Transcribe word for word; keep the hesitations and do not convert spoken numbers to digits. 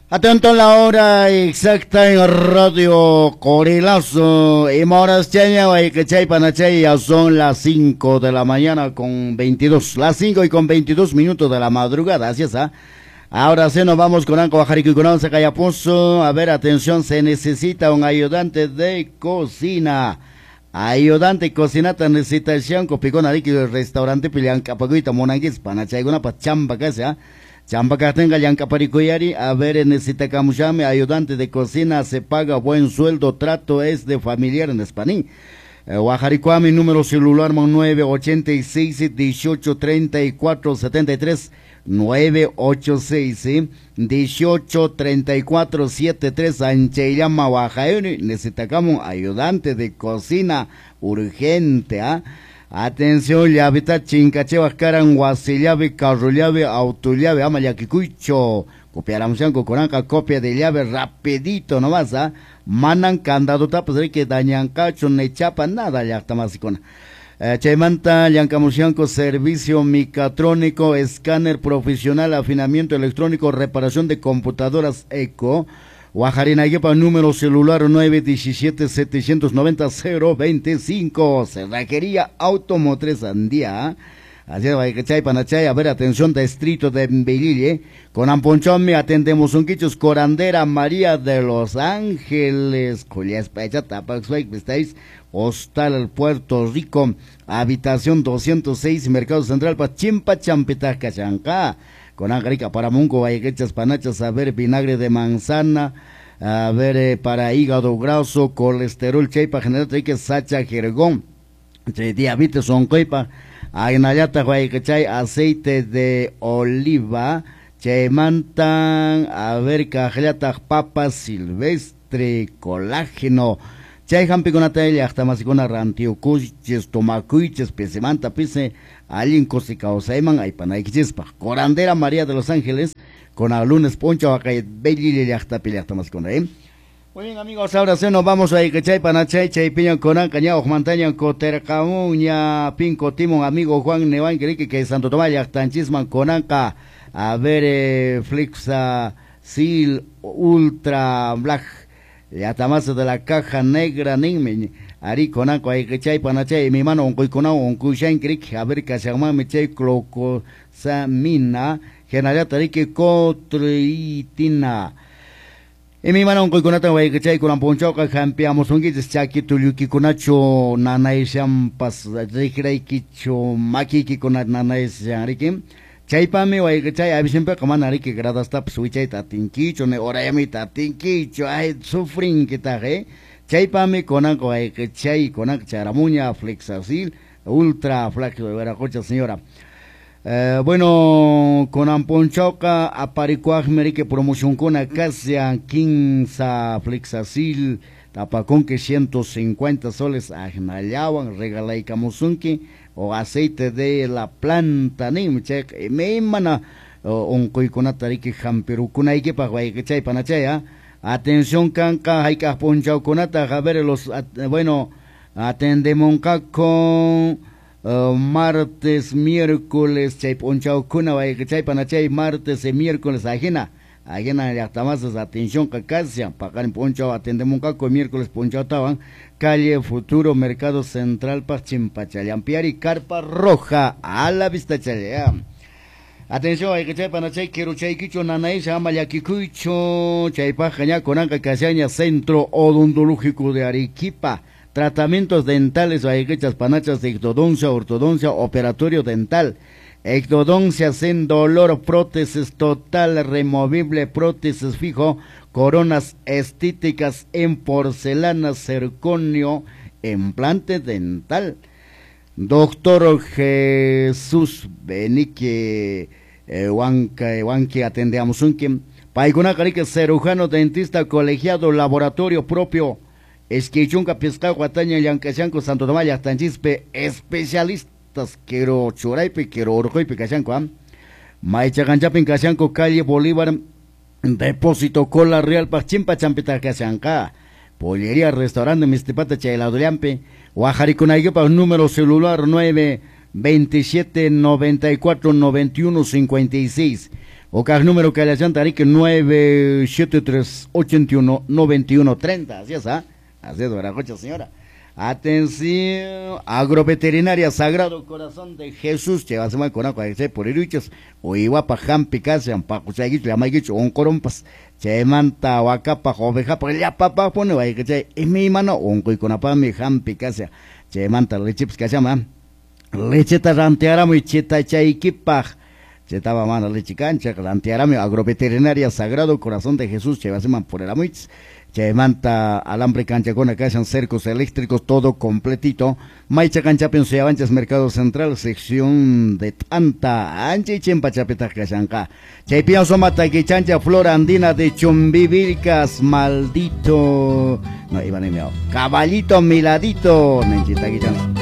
Atento a la hora exacta en Radio Corilazo. Y moras chaya, guayquechay, panachay, ya son las cinco de la mañana con veintidós. Las cinco y con veintidós minutos de la madrugada, así es, ¿ah? Ahora sí nos vamos con Anco Bajarico y con Once Cayapuzo. A ver, atención, se necesita un ayudante de cocina. Ayudante cocinata necesitación, copicón ariqui del restaurante Pilian Capaguita Monanguis, panachay, una pachamba que sea. Champacatenga Yancaparicuyari, a ver, necesita camuchame, ayudante de cocina, se paga buen sueldo, trato es de familiar en Español. Guajaricuami, número celular nueve ocho seis, dieciocho, treinta y cuatro, setenta y tres, nueve ocho seis, dieciocho, treinta y cuatro, setenta y tres, Ancheyama, Guajairi, necesitamos ayudante de cocina urgente, ¿ah? ¿eh? Atención, llavita chincache vascaran guasillave, carrollave, autollave, ama yaquicuicho, copiáramos con coranca, copia de llave rapidito nomás, ¿ah? ¿eh? Manan candado tapas, que dañan cacho, ne chapa, nada, ya está más icona. Eh, Chaimanta, Yancamusianco, servicio micatrónico, escáner profesional, afinamiento electrónico, reparación de computadoras eco. Guajarina Yepa, número celular nueve diecisiete, setecientos noventa, cero veinticinco. Cerrajería Automotriz Andía. Así es, que chay panachay, a ver, atención, distrito de Belille. Con Amponchome atendemos un quichos, Corandera María de Los Ángeles. Colías Pacha, Tapaxway, estáis. Hostal Puerto Rico, habitación doscientos seis, Mercado Central, Pachimpa, Champita, Cachanca. Con Angarica para Mungo, Vallequechas, Panachas, a ver, vinagre de manzana, a ver, eh, para hígado graso, colesterol, cheipa, general, trique, sacha, jergón, diabetes, oncoipa, ainayata, Vallequechay, aceite de oliva, cheimantan, a ver, cajlata, papa silvestre, colágeno, chay hampi con ataya, hasta más con arantiocuches, tomacuiches, pesemanta, pise, alguien cosica o saiman, ay panaiquispa, Corandera María de Los Ángeles, con alunes poncho, acá belli y hasta pile hasta más con eh. Muy bien, amigos, ahora sí nos vamos a Icachay, Panachay, Chay, Piña, Conan, Cañao, Mantaña, Cotercamuña, Pinco, Timon, amigo Juan Nevan, que que Santo Tomás, Yactanchisman, Conanca, a ver, eh, Flixa, Sil, Ultra, Black, Yatamasa de la caja negra, Nimen, Ari Conanco, Icachay, Panachay, mi mano, un coiconao, un cuishan, cric, a ver, Cachama, Mechay, Clocosamina, General Tarique, Cotritina. Y mi mano, un coiconata, Icachay, con Amponchoca, Jampiamos, un guitis, Chaki, Tuliuki, Conacho, Nanaisham, Pas, Rikreikicho, Makiki, con Nanaisham, Rikim. Chaypami, Icachay, a siempre como Nariki, gradas tap, switchay, tatinquicho, ne orayami, tatinquicho, ay, sufrin, que taje. Chaypami, Conanco, Icachay, Conac, Charamuña, Flexasil, Ultra, Flax, de Veracocha, señora. Eh, bueno, con Amponchoca, Aparicuaj, Merique, promoción con Acacia, quince, Flexasil, Tapacón, que ciento cincuenta soles, Ajnayawan, Regalay Camusunki, o aceite de la planta, ni check, me mana, un coiconatarique, Jamperucuna, y que para que chay panachaya. Atención, canca, hay que ponchao conata, a ver los, at, bueno, atendemos con uh, martes, miércoles, chay ponchao cuna, vaya que chay panachay, martes y miércoles, ajena, ajena, ya tamasas, atención, cacasia, pagar ponchao, atendemos con miércoles, ponchao taban, calle Futuro, Mercado Central, Pachimpachallampiari, Carpa Roja, a la vista chalea. Atención, hay que chay panachay, quiero chay quicho, nanay, se llama yaquicuicho, chay pajaña, conanca, casaña, Centro Odontológico de Arequipa, tratamientos dentales, hay que chas panachas de ectodoncia, ortodoncia, operatorio dental, ectodoncia sin dolor, prótesis total, removible, prótesis fijo, coronas estéticas en porcelana, zirconio, implante dental. Doctor Jesús Benique Huanca Huanque atendemos un que Paiguna Carique cirujano dentista colegiado laboratorio propio Esquichunca Pesca Guataña Yancayanco Santo Tomás Yastanchispe especialistas quiero Churaipe quiero Orjoipe Cayanco Maicha Ganchapin Cayanco calle Bolívar depósito Cola Real Pachimpa Champita Cayanca Pollería Restaurante Mistipata Chayladoyampe Guajaricunayopa, número celular nueve veintisiete noventa y cuatro noventa y uno cincuenta y seis. O cada número que le llanta que nueve siete tres ocho uno nueve uno tres cero. Así es, ¿ah? Así es, Veracocha, señora. Atención, Agroveterinaria Sagrado Corazón de Jesús, che va a con agua de por iruchos, o igual pa jampi casi, pa cuchagich, la maguich, un corompas, che manta o acá pa joveja, pa ya papá pone, va que che, es mi mano, un coi con apa mi jampi casi, che manta leche, pues que se llama, leche taranteara muy cheta chaikipa, che taba mano leche cancha, taranteara mi Agroveterinaria Sagrado Corazón de Jesús, che va a por el amuich. Che manta alambre cancha con acá, cercos eléctricos, todo completito. Maicha cancha pensé avanchas Mercado Central, sección de tanta ancha y chempa chapeta cashanca. Che pienso mata que chancha flora andina de chumbivilcas, maldito. No, iban a caballito miladito. Nenchita que